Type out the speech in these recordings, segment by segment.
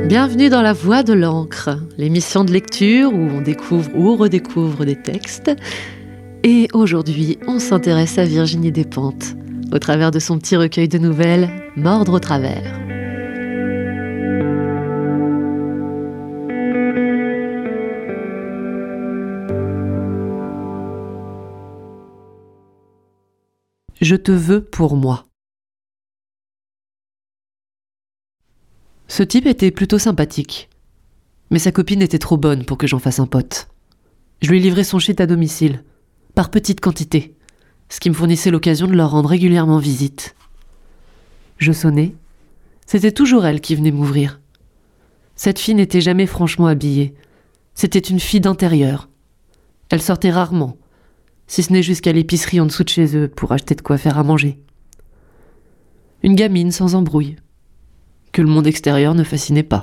Bienvenue dans La Voix de l'encre, l'émission de lecture où on découvre ou redécouvre des textes. Et aujourd'hui, on s'intéresse à Virginie Despentes, au travers de son petit recueil de nouvelles, Mordre au travers. Je te veux pour moi. Ce type était plutôt sympathique, mais sa copine était trop bonne pour que j'en fasse un pote. Je lui livrais son shit à domicile, par petites quantités, ce qui me fournissait l'occasion de leur rendre régulièrement visite. Je sonnais, c'était toujours elle qui venait m'ouvrir. Cette fille n'était jamais franchement habillée, c'était une fille d'intérieur. Elle sortait rarement, si ce n'est jusqu'à l'épicerie en dessous de chez eux pour acheter de quoi faire à manger. Une gamine sans embrouille, que le monde extérieur ne fascinait pas.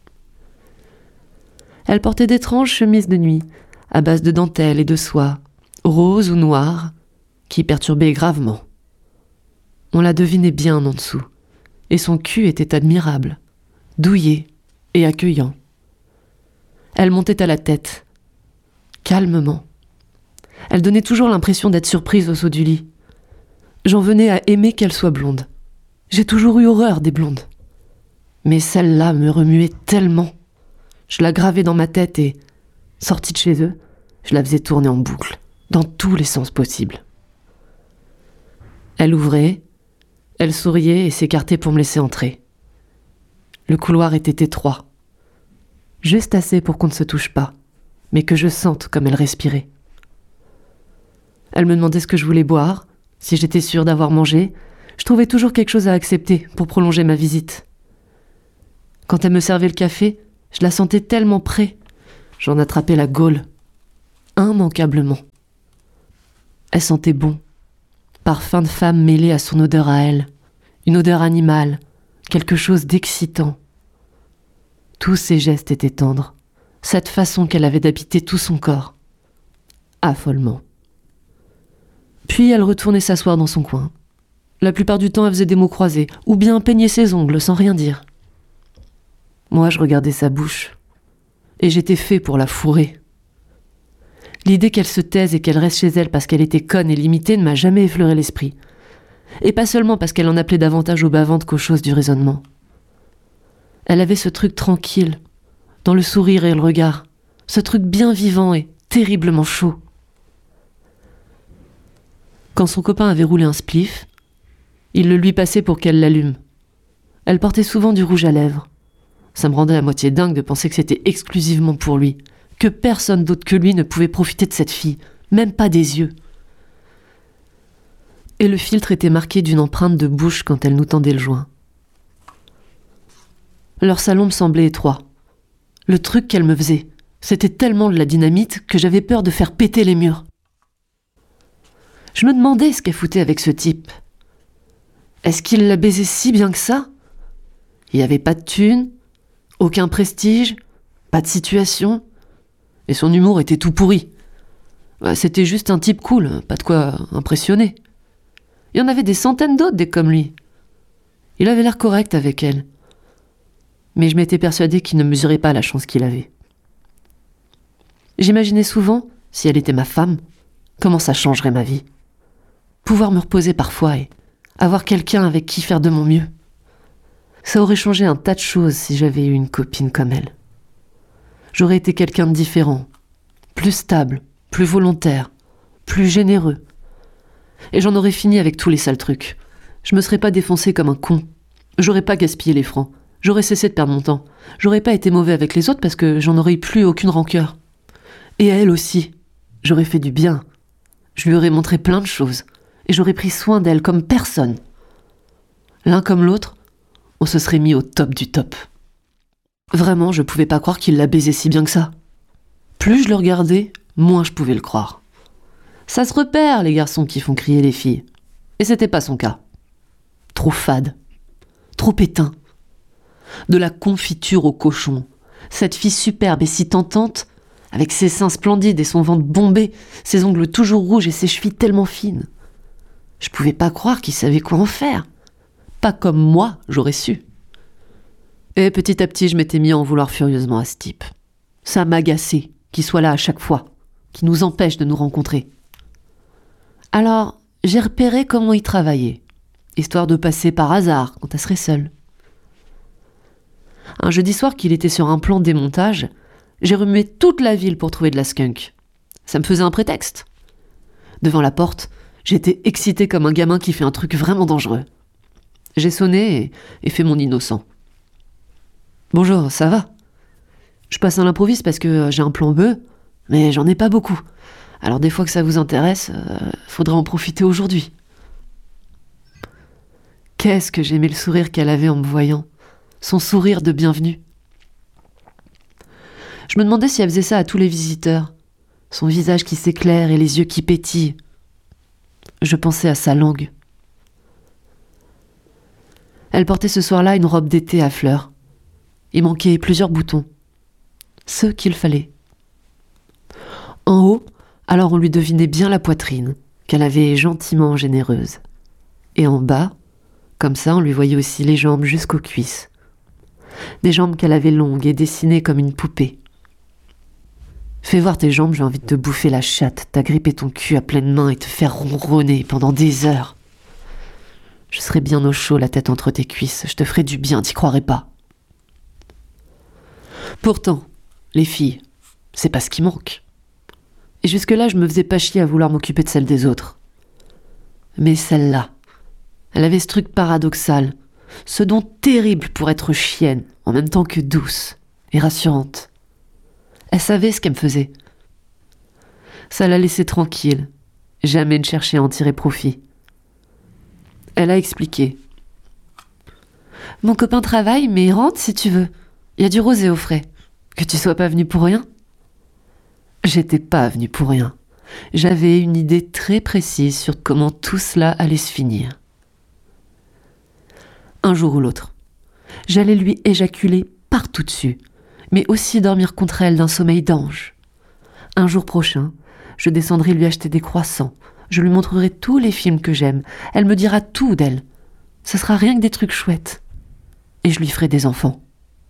Elle portait d'étranges chemises de nuit, à base de dentelle et de soie, roses ou noires, qui perturbaient gravement. On la devinait bien en dessous, et son cul était admirable, douillet et accueillant. Elle montait à la tête, calmement. Elle donnait toujours l'impression d'être surprise au saut du lit. J'en venais à aimer qu'elle soit blonde. J'ai toujours eu horreur des blondes. Mais celle-là me remuait tellement. Je la gravais dans ma tête et, sortie de chez eux, je la faisais tourner en boucle, dans tous les sens possibles. Elle ouvrait, elle souriait et s'écartait pour me laisser entrer. Le couloir était étroit, juste assez pour qu'on ne se touche pas, mais que je sente comme elle respirait. Elle me demandait ce que je voulais boire, si j'étais sûre d'avoir mangé. Je trouvais toujours quelque chose à accepter pour prolonger ma visite. Quand elle me servait le café, je la sentais tellement près. J'en attrapais la gaule. Immanquablement. Elle sentait bon. Parfum de femme mêlé à son odeur à elle. Une odeur animale. Quelque chose d'excitant. Tous ses gestes étaient tendres. Cette façon qu'elle avait d'habiter tout son corps. Affolement. Puis elle retournait s'asseoir dans son coin. La plupart du temps, elle faisait des mots croisés, ou bien peignait ses ongles sans rien dire. Moi, je regardais sa bouche, et j'étais fait pour la fourrer. L'idée qu'elle se taise et qu'elle reste chez elle parce qu'elle était conne et limitée ne m'a jamais effleuré l'esprit. Et pas seulement parce qu'elle en appelait davantage aux bavantes qu'aux choses du raisonnement. Elle avait ce truc tranquille, dans le sourire et le regard, ce truc bien vivant et terriblement chaud. Quand son copain avait roulé un spliff, il le lui passait pour qu'elle l'allume. Elle portait souvent du rouge à lèvres. Ça me rendait à moitié dingue de penser que c'était exclusivement pour lui, que personne d'autre que lui ne pouvait profiter de cette fille, même pas des yeux. Et le filtre était marqué d'une empreinte de bouche quand elle nous tendait le joint. Leur salon me semblait étroit. Le truc qu'elle me faisait, c'était tellement de la dynamite que j'avais peur de faire péter les murs. Je me demandais ce qu'elle foutait avec ce type. Est-ce qu'il la baisait si bien que ça ? Il n'y avait pas de thunes, aucun prestige, pas de situation, et son humour était tout pourri. C'était juste un type cool, pas de quoi impressionner. Il y en avait des centaines d'autres des comme lui. Il avait l'air correct avec elle. Mais je m'étais persuadée qu'il ne mesurait pas la chance qu'il avait. J'imaginais souvent, si elle était ma femme, comment ça changerait ma vie. Pouvoir me reposer parfois et avoir quelqu'un avec qui faire de mon mieux. Ça aurait changé un tas de choses si j'avais eu une copine comme elle. J'aurais été quelqu'un de différent, plus stable, plus volontaire, plus généreux. Et j'en aurais fini avec tous les sales trucs. Je me serais pas défoncé comme un con. J'aurais pas gaspillé les francs. J'aurais cessé de perdre mon temps. J'aurais pas été mauvais avec les autres parce que j'en aurais plus aucune rancœur. Et à elle aussi, j'aurais fait du bien. Je lui aurais montré plein de choses. Et j'aurais pris soin d'elle comme personne. L'un comme l'autre, on se serait mis au top du top. Vraiment, je pouvais pas croire qu'il la baisait si bien que ça. Plus je le regardais, moins je pouvais le croire. Ça se repère, les garçons qui font crier les filles. Et c'était pas son cas. Trop fade. Trop éteint. De la confiture au cochon. Cette fille superbe et si tentante, avec ses seins splendides et son ventre bombé, ses ongles toujours rouges et ses chevilles tellement fines. Je pouvais pas croire qu'il savait quoi en faire. Pas comme moi, j'aurais su. Et petit à petit, je m'étais mis à en vouloir furieusement à ce type. Ça m'agaçait qu'il soit là à chaque fois, qu'il nous empêche de nous rencontrer. Alors, j'ai repéré comment il travaillait, histoire de passer par hasard quand elle serait seule. Un jeudi soir qu'il était sur un plan de démontage, j'ai remué toute la ville pour trouver de la skunk. Ça me faisait un prétexte. Devant la porte, j'étais excitée comme un gamin qui fait un truc vraiment dangereux. J'ai sonné et fait mon innocent. « Bonjour, ça va ? Je passe à l'improviste parce que j'ai un plan B, mais j'en ai pas beaucoup. Alors des fois que ça vous intéresse, faudrait en profiter aujourd'hui. » Qu'est-ce que j'aimais le sourire qu'elle avait en me voyant. Son sourire de bienvenue. Je me demandais si elle faisait ça à tous les visiteurs. Son visage qui s'éclaire et les yeux qui pétillent. Je pensais à sa langue. Elle portait ce soir-là une robe d'été à fleurs. Il manquait plusieurs boutons. Ceux qu'il fallait. En haut, alors on lui devinait bien la poitrine, qu'elle avait gentiment généreuse. Et en bas, comme ça on lui voyait aussi les jambes jusqu'aux cuisses. Des jambes qu'elle avait longues et dessinées comme une poupée. Fais voir tes jambes, j'ai envie de te bouffer la chatte, t'agripper ton cul à pleine main et te faire ronronner pendant des heures. Je serais bien au chaud, la tête entre tes cuisses, je te ferais du bien, t'y croirais pas. Pourtant, les filles, c'est pas ce qui manque. Et jusque-là, je me faisais pas chier à vouloir m'occuper de celle des autres. Mais celle-là, elle avait ce truc paradoxal, ce don terrible pour être chienne, en même temps que douce et rassurante. Elle savait ce qu'elle me faisait. Ça la laissait tranquille, jamais ne chercher à en tirer profit. Elle a expliqué. « Mon copain travaille, mais il rentre si tu veux. Il y a du rosé au frais. Que tu sois pas venu pour rien ?» J'étais pas venue pour rien. J'avais une idée très précise sur comment tout cela allait se finir. Un jour ou l'autre, j'allais lui éjaculer partout dessus, mais aussi dormir contre elle d'un sommeil d'ange. Un jour prochain, je descendrai lui acheter des croissants. Je lui montrerai tous les films que j'aime. Elle me dira tout d'elle. Ce sera rien que des trucs chouettes. Et je lui ferai des enfants.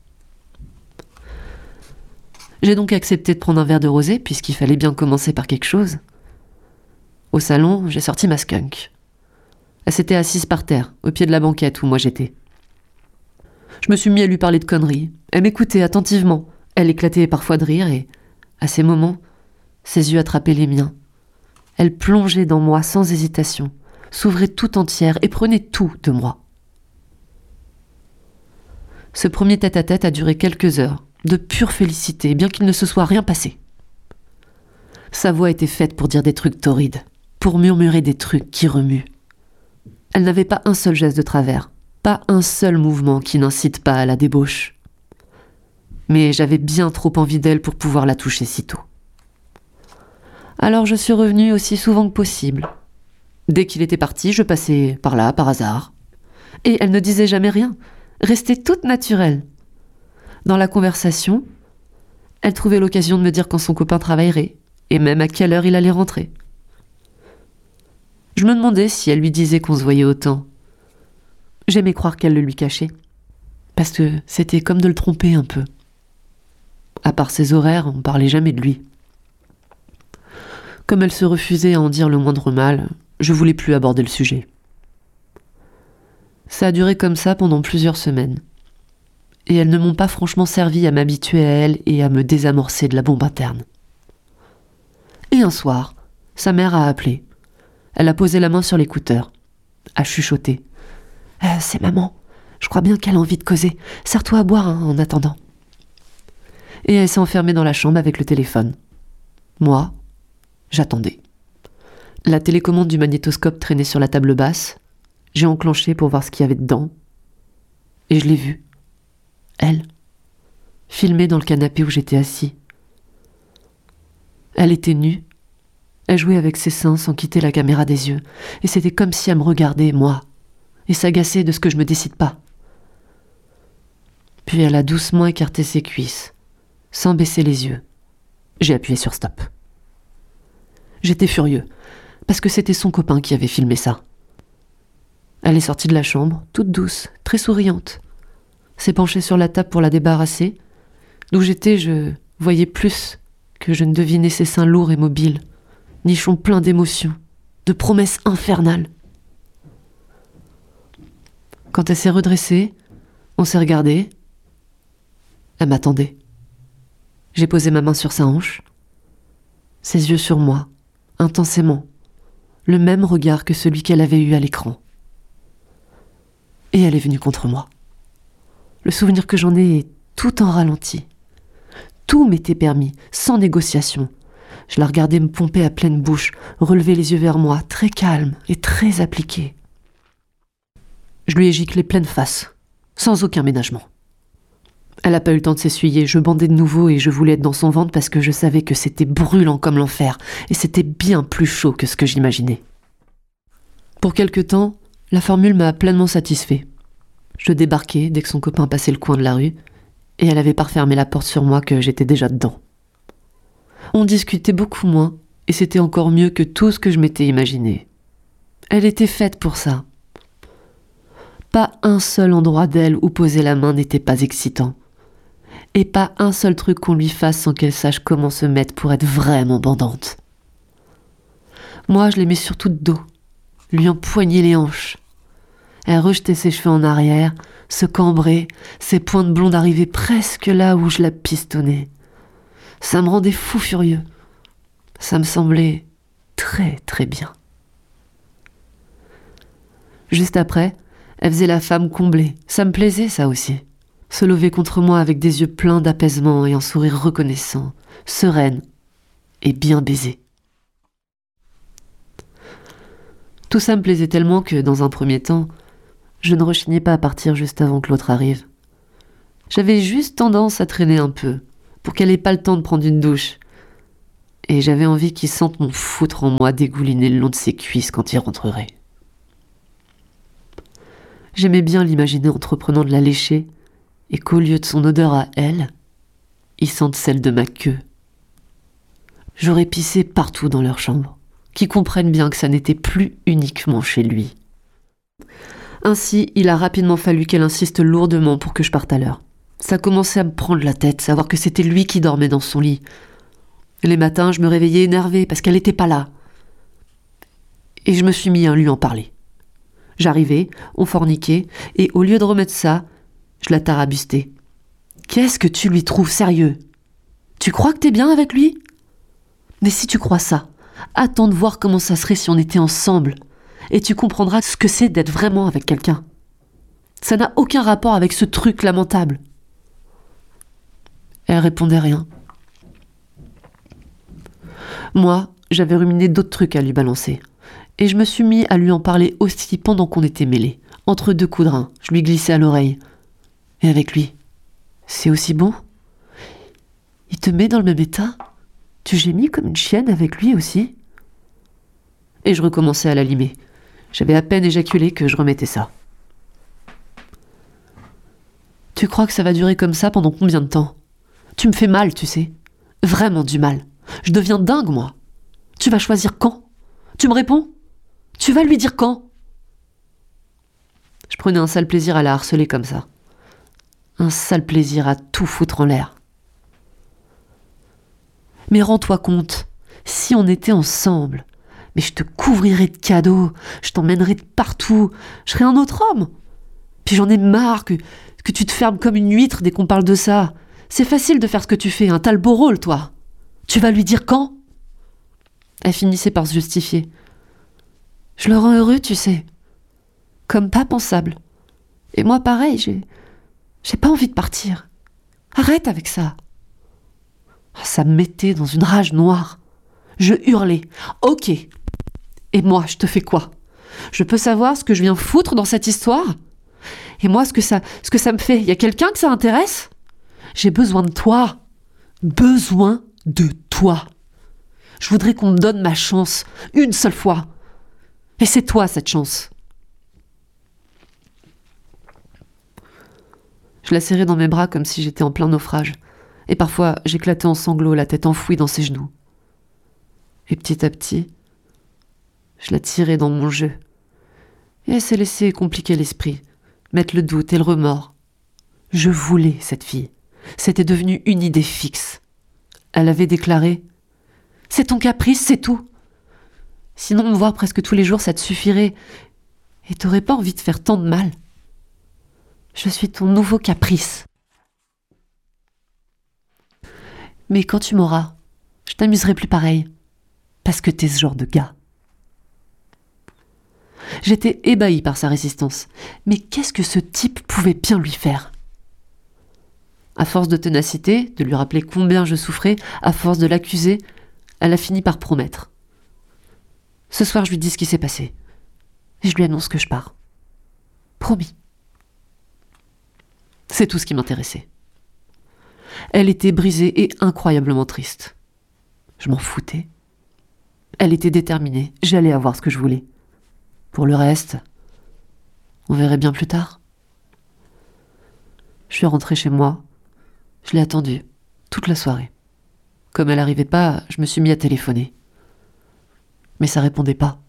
J'ai donc accepté de prendre un verre de rosé, puisqu'il fallait bien commencer par quelque chose. Au salon, j'ai sorti ma skunk. Elle s'était assise par terre, au pied de la banquette où moi j'étais. Je me suis mis à lui parler de conneries. Elle m'écoutait attentivement. Elle éclatait parfois de rire et, à ces moments, ses yeux attrapaient les miens. Elle plongeait dans moi sans hésitation, s'ouvrait tout entière et prenait tout de moi. Ce premier tête-à-tête a duré quelques heures, de pure félicité, bien qu'il ne se soit rien passé. Sa voix était faite pour dire des trucs torrides, pour murmurer des trucs qui remuent. Elle n'avait pas un seul geste de travers, pas un seul mouvement qui n'incite pas à la débauche. Mais j'avais bien trop envie d'elle pour pouvoir la toucher si tôt. Alors je suis revenue aussi souvent que possible. Dès qu'il était parti, je passais par là, par hasard. Et elle ne disait jamais rien, restait toute naturelle. Dans la conversation, elle trouvait l'occasion de me dire quand son copain travaillerait, et même à quelle heure il allait rentrer. Je me demandais si elle lui disait qu'on se voyait autant. J'aimais croire qu'elle le lui cachait, parce que c'était comme de le tromper un peu. À part ses horaires, on parlait jamais de lui. Comme elle se refusait à en dire le moindre mal, je voulais plus aborder le sujet. Ça a duré comme ça pendant plusieurs semaines. Et elles ne m'ont pas franchement servi à m'habituer à elle et à me désamorcer de la bombe interne. Et un soir, sa mère a appelé. Elle a posé la main sur l'écouteur, a chuchoté. « C'est maman, je crois bien qu'elle a envie de causer. Sers-toi à boire en attendant. » Et elle s'est enfermée dans la chambre avec le téléphone. Moi, j'attendais. La télécommande du magnétoscope traînait sur la table basse. J'ai enclenché pour voir ce qu'il y avait dedans. Et je l'ai vue. Elle, filmée dans le canapé où j'étais assis. Elle était nue. Elle jouait avec ses seins sans quitter la caméra des yeux. Et c'était comme si elle me regardait, moi, et s'agaçait de ce que je me décide pas. Puis elle a doucement écarté ses cuisses, sans baisser les yeux. J'ai appuyé sur stop. J'étais furieux, parce que c'était son copain qui avait filmé ça. Elle est sortie de la chambre, toute douce, très souriante. s'est penché sur la table pour la débarrasser. D'où j'étais, je voyais plus que je ne devinais ses seins lourds et mobiles, nichons pleins d'émotions, de promesses infernales. Quand elle s'est redressée, on s'est regardé. Elle m'attendait. J'ai posé ma main sur sa hanche, ses yeux sur moi, intensément, le même regard que celui qu'elle avait eu à l'écran. Et elle est venue contre moi. Le souvenir que j'en ai est tout en ralenti. Tout m'était permis, sans négociation. Je la regardais me pomper à pleine bouche, relever les yeux vers moi, très calme et très appliquée. Je lui ai giclé pleine face, sans aucun ménagement. Elle n'a pas eu le temps de s'essuyer, je bandais de nouveau et je voulais être dans son ventre parce que je savais que c'était brûlant comme l'enfer et c'était bien plus chaud que ce que j'imaginais. Pour quelque temps, la formule m'a pleinement satisfait. Je débarquais dès que son copain passait le coin de la rue et elle avait pas refermé la porte sur moi que j'étais déjà dedans. On discutait beaucoup moins et c'était encore mieux que tout ce que je m'étais imaginé. Elle était faite pour ça. Pas un seul endroit d'elle où poser la main n'était pas excitant. Et pas un seul truc qu'on lui fasse sans qu'elle sache comment se mettre pour être vraiment bandante. Moi, je l'aimais surtout de dos, lui empoignait les hanches. Elle rejetait ses cheveux en arrière, se cambrait, ses pointes blondes arrivaient presque là où je la pistonnais. Ça me rendait fou furieux. Ça me semblait très très bien. Juste après, elle faisait la femme comblée. Ça me plaisait, ça aussi. Se lever contre moi avec des yeux pleins d'apaisement et un sourire reconnaissant, sereine et bien baisée. Tout ça me plaisait tellement que, dans un premier temps, je ne rechignais pas à partir juste avant que l'autre arrive. J'avais juste tendance à traîner un peu, pour qu'elle ait pas le temps de prendre une douche. Et j'avais envie qu'il sente mon foutre en moi dégouliner le long de ses cuisses quand il rentrerait. J'aimais bien l'imaginer entreprenant de la lécher, et qu'au lieu de son odeur à elle, il sente celle de ma queue. J'aurais pissé partout dans leur chambre, qu'ils comprennent bien que ça n'était plus uniquement chez lui. Ainsi, il a rapidement fallu qu'elle insiste lourdement pour que je parte à l'heure. Ça commençait à me prendre la tête, savoir que c'était lui qui dormait dans son lit. Les matins, je me réveillais énervée parce qu'elle n'était pas là. Et je me suis mis à lui en parler. J'arrivais, on forniquait, et au lieu de remettre ça, je la tarabustais. « Qu'est-ce que tu lui trouves sérieux? Tu crois que t'es bien avec lui? Mais si tu crois ça, attends de voir comment ça serait si on était ensemble, et tu comprendras ce que c'est d'être vraiment avec quelqu'un. Ça n'a aucun rapport avec ce truc lamentable. » Elle répondait rien. Moi, j'avais ruminé d'autres trucs à lui balancer, et je me suis mis à lui en parler aussi pendant qu'on était mêlés. Entre deux coups de rein, je lui glissais à l'oreille. Et avec lui, c'est aussi bon? Il te met dans le même état? Tu gémis comme une chienne avec lui aussi? Et je recommençais à la limer. J'avais à peine éjaculé que je remettais ça. Tu crois que ça va durer comme ça pendant combien de temps? Tu me fais mal, tu sais. Vraiment du mal. Je deviens dingue, moi. Tu vas choisir quand? Tu me réponds? Tu vas lui dire quand? Je prenais un sale plaisir à la harceler comme ça. Un sale plaisir à tout foutre en l'air. Mais rends-toi compte, si on était ensemble, mais je te couvrirais de cadeaux, je t'emmènerais de partout, je serais un autre homme. Puis j'en ai marre que tu te fermes comme une huître dès qu'on parle de ça. C'est facile de faire ce que tu fais, t'as le beau rôle, toi. Tu vas lui dire quand? Elle finissait par se justifier. Je le rends heureux, tu sais. Comme pas pensable. Et moi, pareil, j'ai pas envie de partir. Arrête avec ça. Ça me mettait dans une rage noire. Je hurlais. Ok. Et moi, je te fais quoi? Je peux savoir ce que je viens foutre dans cette histoire? Et moi, ce que ça me fait, y a quelqu'un que ça intéresse? J'ai besoin de toi. Besoin de toi. Je voudrais qu'on me donne ma chance, une seule fois. Et c'est toi, cette chance. Je la serrais dans mes bras comme si j'étais en plein naufrage. Et parfois, j'éclatais en sanglots, la tête enfouie dans ses genoux. Et petit à petit, je la tirais dans mon jeu. Et elle s'est laissée compliquer l'esprit, mettre le doute et le remords. Je voulais cette fille. C'était devenu une idée fixe. Elle avait déclaré « C'est ton caprice, c'est tout. Sinon, me voir presque tous les jours, ça te suffirait. Et t'aurais pas envie de faire tant de mal. Je suis ton nouveau caprice. Mais quand tu m'auras, je t'amuserai plus pareil. Parce que t'es ce genre de gars. » J'étais ébahie par sa résistance. Mais qu'est-ce que ce type pouvait bien lui faire ? À force de ténacité, de lui rappeler combien je souffrais, à force de l'accuser, elle a fini par promettre. Ce soir, je lui dis ce qui s'est passé. Et je lui annonce que je pars. Promis. C'est tout ce qui m'intéressait. Elle était brisée et incroyablement triste. Je m'en foutais. Elle était déterminée. J'allais avoir ce que je voulais. Pour le reste, on verrait bien plus tard. Je suis rentrée chez moi. Je l'ai attendue toute la soirée. Comme elle n'arrivait pas, je me suis mis à téléphoner. Mais ça répondait pas.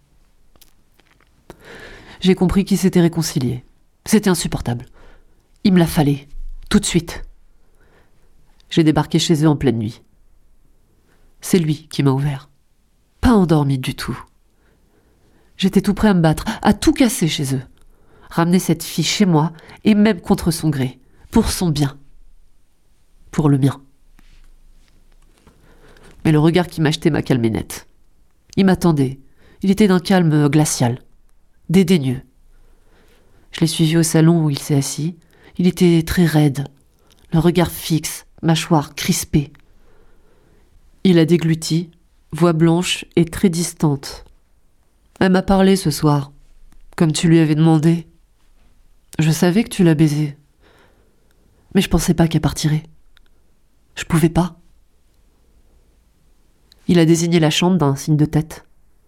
J'ai compris qu'ils s'étaient réconciliés. C'était insupportable. Il me la fallait, tout de suite. J'ai débarqué chez eux en pleine nuit. C'est lui qui m'a ouvert. Pas endormi du tout. J'étais tout prêt à me battre, à tout casser chez eux. Ramener cette fille chez moi, et même contre son gré, pour son bien. Pour le mien. Mais le regard qui m'achetait m'a calmé net. Il m'attendait. Il était d'un calme glacial, dédaigneux. Je l'ai suivi au salon où il s'est assis. Il était très raide, le regard fixe, mâchoire crispée. Il a dégluti, voix blanche et très distante. Elle m'a parlé ce soir, comme tu lui avais demandé. Je savais que tu l'as baisée. Mais je pensais pas qu'elle partirait. Je pouvais pas. Il a désigné la chambre d'un signe de tête.